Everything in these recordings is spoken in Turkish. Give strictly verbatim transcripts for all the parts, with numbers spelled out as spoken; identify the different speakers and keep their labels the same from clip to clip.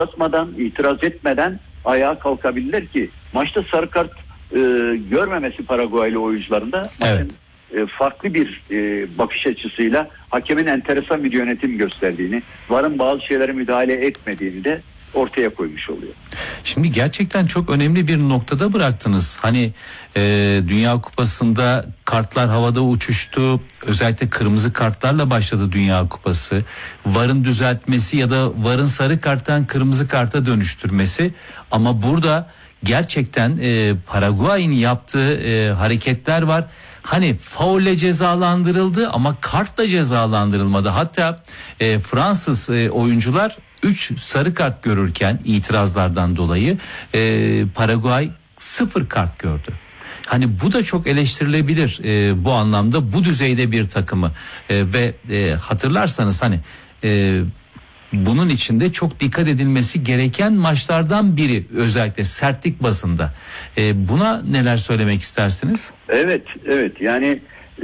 Speaker 1: basmadan, itiraz etmeden ayağa kalkabilirler ki maçta sarı kart e, görmemesi Paraguaylı oyuncularında
Speaker 2: evet.
Speaker 1: e, farklı bir e, bakış açısıyla hakemin enteresan bir yönetim gösterdiğini, VAR'ın bazı şeylere müdahale etmediğini de ortaya koymuş oluyor.
Speaker 2: Şimdi gerçekten çok önemli bir noktada bıraktınız. Hani e, Dünya Kupası'nda kartlar havada uçuştu. Özellikle kırmızı kartlarla başladı Dünya Kupası. VAR'ın düzeltmesi ya da VAR'ın sarı karttan kırmızı karta dönüştürmesi. Ama burada gerçekten e, Paraguay'ın yaptığı e, hareketler var. Hani faulle cezalandırıldı ama kartla cezalandırılmadı. Hatta e, Fransız e, oyuncular üç sarı kart görürken itirazlardan dolayı e, Paraguay sıfır kart gördü. Hani bu da çok eleştirilebilir e, bu anlamda, bu düzeyde bir takımı e, ve e, hatırlarsanız hani e, bunun içinde çok dikkat edilmesi gereken maçlardan biri, özellikle sertlik bazında. E, buna neler söylemek istersiniz?
Speaker 1: Evet, evet. Yani e,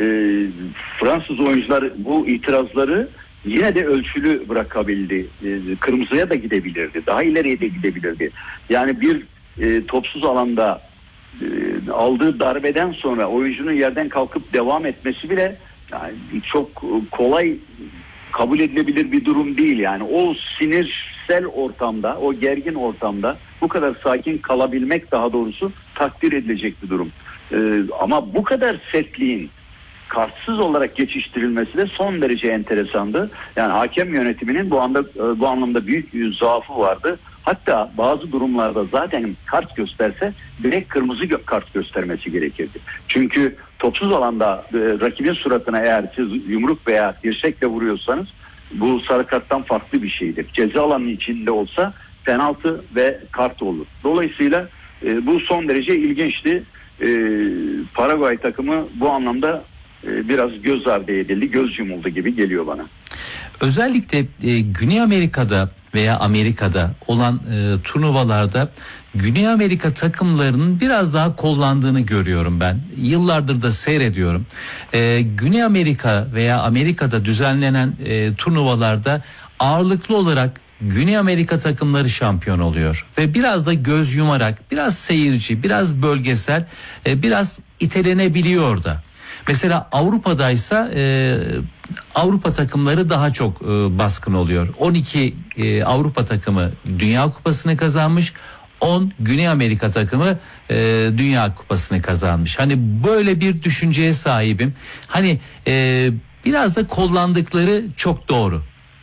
Speaker 1: Fransız oyuncular bu itirazları yine de ölçülü bırakabildi. E, kırmızıya da gidebilirdi. Daha ileriye de gidebilirdi. Yani bir e, topsuz alanda e, aldığı darbeden sonra oyuncunun yerden kalkıp devam etmesi bile yani çok kolay kabul edilebilir bir durum değil. Yani o sinirsel ortamda, o gergin ortamda bu kadar sakin kalabilmek, daha doğrusu takdir edilecek bir durum. Ee, ama bu kadar sertliğin kartsız olarak geçiştirilmesi de son derece enteresandı. Yani hakem yönetiminin bu anda bu anlamda büyük bir zaafı vardı. Hatta bazı durumlarda zaten kart gösterse direkt kırmızı gö- kart göstermesi gerekirdi. Çünkü topsuz alanda e, rakibin suratına eğer siz yumruk veya dirsekle vuruyorsanız bu sarı karttan farklı bir şeydir. Ceza alanının içinde olsa penaltı ve kart olur. Dolayısıyla e, bu son derece ilginçti. E, Paraguay takımı bu anlamda e, biraz göz ardı edildi, göz yumuldu gibi geliyor bana.
Speaker 2: Özellikle e, Güney Amerika'da veya Amerika'da olan e, turnuvalarda Güney Amerika takımlarının biraz daha kollandığını görüyorum ben. Yıllardır da seyrediyorum. E, Güney Amerika veya Amerika'da düzenlenen e, turnuvalarda ağırlıklı olarak Güney Amerika takımları şampiyon oluyor. Ve biraz da göz yumarak, biraz seyirci, biraz bölgesel, e, biraz itelenebiliyor da. Mesela Avrupa'daysa e, Avrupa takımları daha çok e, baskın oluyor. on iki e, Avrupa takımı Dünya Kupası'nı kazanmış. on Güney Amerika takımı e, Dünya Kupası'nı kazanmış. Hani böyle bir düşünceye sahibim. Hani e, biraz da kullandıkları çok doğru.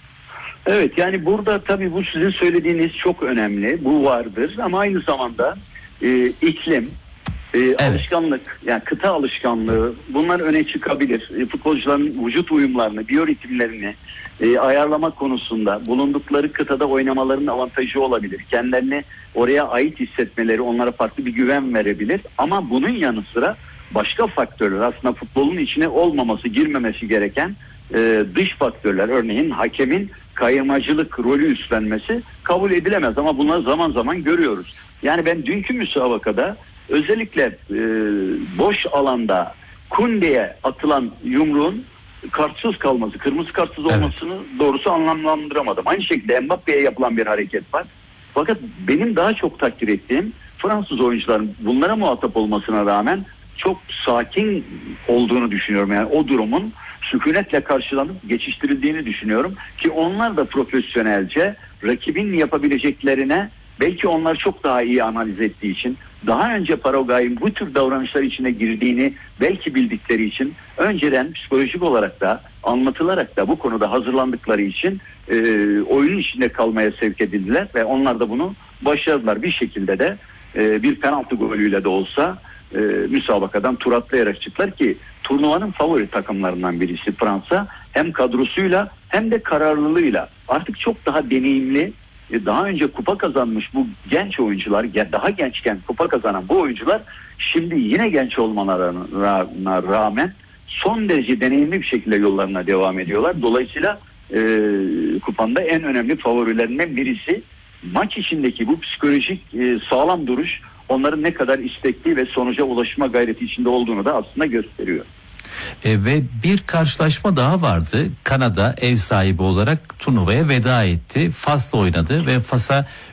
Speaker 1: Evet, yani burada tabii bu sizin söylediğiniz çok önemli. Bu vardır ama aynı zamanda e, iklim, e, evet. alışkanlık, yani kıta alışkanlığı, bunlar öne çıkabilir. E, futbolcuların vücut uyumlarını, biyoritimlerini e, ayarlama konusunda bulundukları kıtada oynamaların avantajı olabilir. Kendilerini oraya ait hissetmeleri onlara farklı bir güven verebilir. Ama bunun yanı sıra başka faktörler, aslında futbolun içine olmaması, girmemesi gereken e, dış faktörler, örneğin hakemin kayırmacılık rolü üstlenmesi kabul edilemez ama bunları zaman zaman görüyoruz. Yani ben dünkü müsabakada özellikle e, boş alanda Kunde'ye atılan yumruğun kartsız kalması, kırmızı kartsız olmasını evet. doğrusu anlamlandıramadım. Aynı şekilde Mbappe'ye yapılan bir hareket var. Fakat benim daha çok takdir ettiğim Fransız oyuncuların bunlara muhatap olmasına rağmen çok sakin olduğunu düşünüyorum. Yani o durumun sükunetle karşılanıp geçiştirildiğini düşünüyorum ki onlar da profesyonelce rakibin yapabileceklerine belki onlar çok daha iyi analiz ettiği için, daha önce Paraguay'ın bu tür davranışlar içine girdiğini belki bildikleri için, önceden psikolojik olarak da anlatılarak da bu konuda hazırlandıkları için e, oyunun içinde kalmaya sevk edildiler ve onlar da bunu başardılar. Bir şekilde de e, bir penaltı golüyle de olsa e, müsabakadan tur atlayarak çıktılar ki turnuvanın favori takımlarından birisi Fransa, hem kadrosuyla hem de kararlılığıyla artık çok daha deneyimli, daha önce kupa kazanmış bu genç oyuncular, daha gençken kupa kazanan bu oyuncular şimdi yine genç olmalarına rağmen son derece deneyimli bir şekilde yollarına devam ediyorlar. Dolayısıyla e, kupanın da en önemli favorilerinden birisi. Maç içindeki bu psikolojik e, sağlam duruş onların ne kadar istekli ve sonuca ulaşma gayreti içinde olduğunu da aslında gösteriyor.
Speaker 2: E, ve bir karşılaşma daha vardı. Kanada ev sahibi olarak turnuvaya veda etti. Fas'la oynadı ve Fas'a